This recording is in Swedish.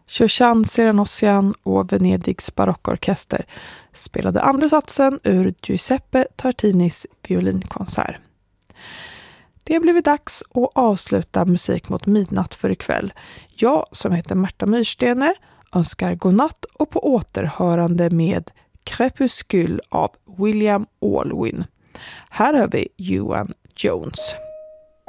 Shoshan Serenossian och Venedigs barockorkester spelade andra satsen ur Giuseppe Tartinis violinkonsert. Det har blivit dags att avsluta Musik mot midnatt för ikväll. Jag som heter Märta Myrstener önskar godnatt och på återhörande med Crepuscule av William Alwyn. Här har vi Ewan Jones.